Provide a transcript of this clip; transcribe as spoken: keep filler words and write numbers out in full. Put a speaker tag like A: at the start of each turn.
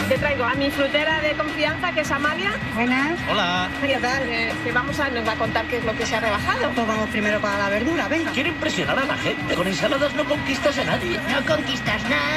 A: Te traigo a mi frutera de confianza, que es Amalia.
B: Buenas.
C: Hola.
A: ¿Qué tal? Eh, que vamos a, nos va a contar qué es lo que se ha rebajado.
B: Pues vamos primero para la verdura, venga.
C: Quiero impresionar a la gente. Con ensaladas no conquistas a nadie.
D: No conquistas nada.